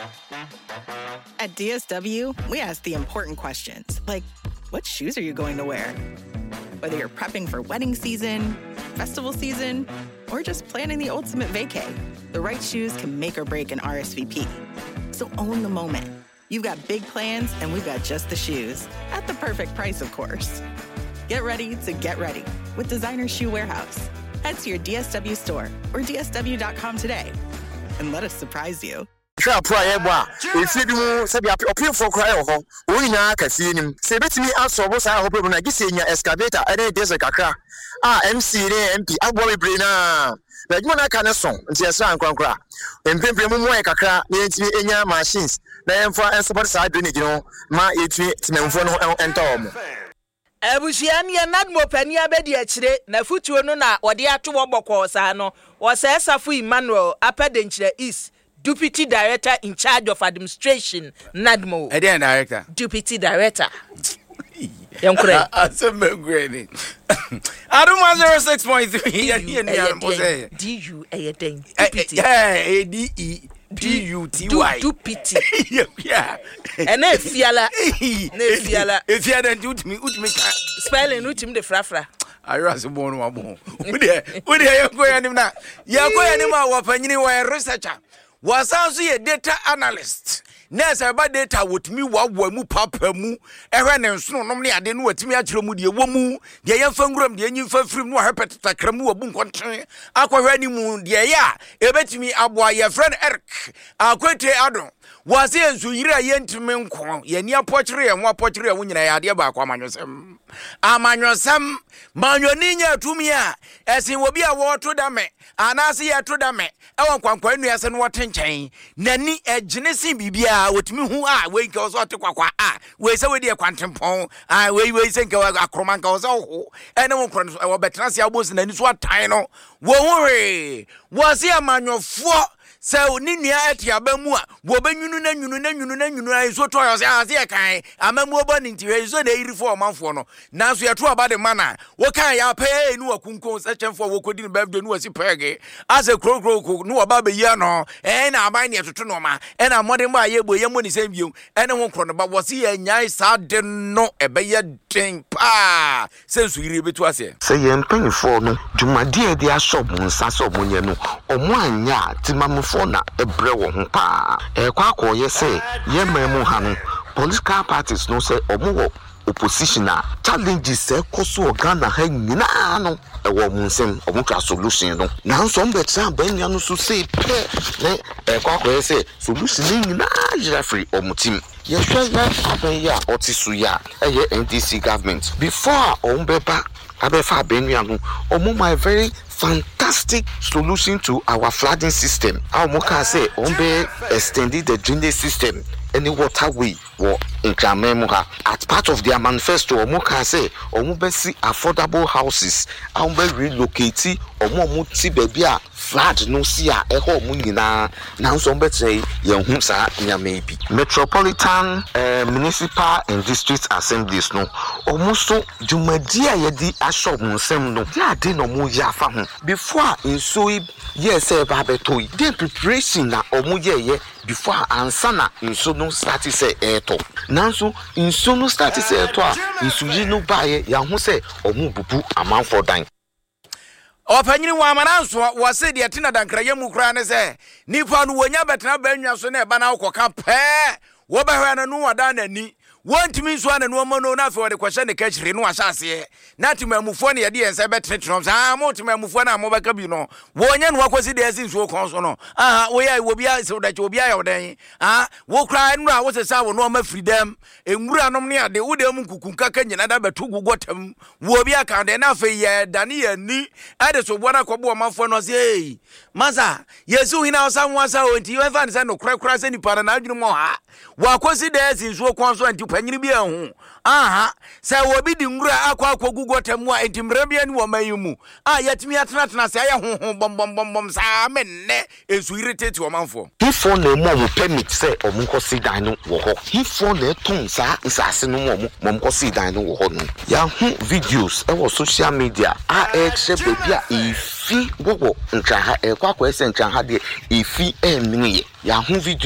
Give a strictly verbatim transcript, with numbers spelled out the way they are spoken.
At D S W, we ask the important questions, like, what shoes are you going to wear? Whether you're prepping for wedding season, festival season, or just planning the ultimate vacay, the right shoes can make or break an R S V P. So own the moment. You've got big plans, and we've got just the shoes. At the perfect price, of course. Get ready to get ready with Designer Shoe Warehouse. Head to your D S W store or D S W dot com today and let us surprise you. Try prior bar. If you do, say, appeal for cry or home, we now can see him. Say, bet me out so much. I hope when I get in your excavator, I didn't there's a crack. Ah, M C, M P, I worry, Brina. But you want kind of song, and see a song crack. And Pimpin Moeka crack, needs me in your machines. Then for a support side, you know, my eight men for no and Tom. Ebusiani ya nadmo pani abedi achire na futuo no na wode ato wobokọ sa no wosesafu Emmanuel Apedenchire is Deputy Director in charge of administration Nadmo. Edian Director. Deputy Director. Yankure. Asemegweni. Aduma zero six point three D U A den. Deputy. Eh D E D U T Y. Deputy. Yeah. And e fiala. Ne fiala. E fiala utimi utimi spelling utimi de frafra. Ayras born wa bon. Wo de wo de yakoya nim na. Yakoya nim a wapanyini wa researcher. Wasanso ye data analyst. Nessa ba data with me wa wa mu papa mu ehwe ne nso no ne ade no watimi akire mu de wo mu de ye fanguram de nyi fafrim no hepet takramu wabu nkonten akohwe ni mu de ya ebetimi aboa ye friend Eric akwete adon wase ensu yira ye ntime nko ye ni apokire ye ho apokire ye nyina ya de ba kwa amanyosem amanyosem manyoni nya tumi a esin obi a wo to da me anase ye to da me ewon kwankwan nu ase no wotenchen nani ejine sin bibia wotumi hu a we nke oso otekwakwa a we se we de kwantempon a we we se nke akroma nke oso ho ene won kro no wo betrase abos nani so atan no wo hore wo se amanyofo se oni nua etiabamu a wo benwunu na nwunu na nwunu na nwunu a so to yo se ase kan amamu obo ni ntiwe so na irifo omanfo no na so yeto abade mana wo kan ya pe nu akunkon se chemfo wo kodi no birthday nu wasi pege as a kro kro nu oba be ya no eh na aban ne toto no ma eh na modern ba ye bo ye mo ni sem biom eh ne ho kro no ba wo se ya nyai sa de no ebe ye den pa sensu iri betu ase se ye mpanifo no dwumade e de ashop nsa so monye no omo anya timamu na ebre wo ho pa e kwa akoye se ye mamu ha no political parties no say omo wo opposition a challenges se koso Ghana ha nyina no e wo munsem omo twa solution no na so mbetra banya no so say pe ne e kwa akoye se solution nyina jira free omo team ye hwe na aben ya otisu ya e ye N D C government before ombeba abefa benua no omo my very fantastic solution to our flooding system. Our Moka say, Ombe extended the drainage system, any waterway or in Kramemuha. As part of their manifesto, Moka say, Ombe see affordable houses, Ombe relocate, Omo Tibebia, flood no sia, eho munina, now somebody say, Yahumsa, maybe. Metropolitan, uh, municipal and district assemblies, no, almost so, Jumadia yedi ashop munsem no, ya dino mu yafa. Before in so yes eh babetoi the preparation na omuye ye before ansana in so no start say eto nanso in so no start say eto a insuji no baye ya ho say omu bubu amanfo dan opanyini wa amananso wo se de tina dankraye mu kra ne se nipa no wonya betena banwa so na eba na akoka pe wo behwa na no wada na ni wontimi so ana no mono na fe wode kwhye ne kachire no asase na timamufo ne yede yense betretrom sa mo timamufo na mo beka bi no wonya no akosi de asin so kon so no ah wo ya wo bia se wodache obi ayo den ah wo kra no a wo se sa wo no ma freedom enwura nom ne ade wo de mu kukunka ka nyina da beto gugotam wo bia ka de na fe ye dane ya ni ade so bona kobo mafo no se ei maza yesu hina osamwa sa onti yo fa ne se no kra kra se ni para na adwunu mo ha wo akosi de asin so kon so anti panyini bia hu aha se wo bi di ngura akwa akwa gugotam a entimra bia ni wo mayimu ah yatimi atena tena se aye ho ho bom bom bom bom sa menne esu irritate wo manfo ifo na mo wo permit se omunko si dan no wo ho ifo na ton sa nsase no mo momko si dan no wo ho no ya hu videos e wo social media a e che bebia ifi wo wo ntra ha e kwa kwa ese ntra ha de ifi e mini ya hu video